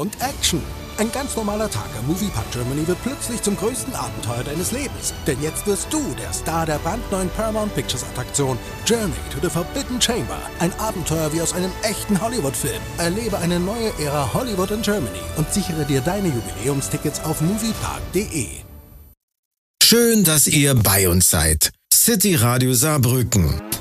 und Action. Ein ganz normaler Tag am Moviepark Germany wird plötzlich zum größten Abenteuer deines Lebens. Denn jetzt wirst du der Star der brandneuen Paramount Pictures Attraktion Journey to the Forbidden Chamber. Ein Abenteuer wie aus einem echten Hollywood-Film. Erlebe eine neue Ära Hollywood in Germany und sichere dir deine Jubiläumstickets auf moviepark.de. Schön, dass ihr bei uns seid. City Radio Saarbrücken.